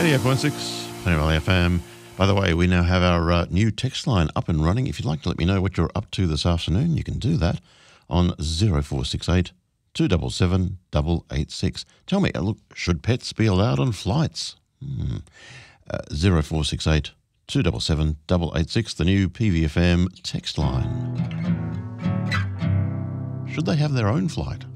88.6 Penny Valley FM. By the way, we now have our new text line up and running. If you'd like to let me know what you're up to this afternoon, you can do that on 0468 277 886. Tell me, look, should pets be allowed on flights? 0468 277 886, the new PVFM text line. Should they have their own flight?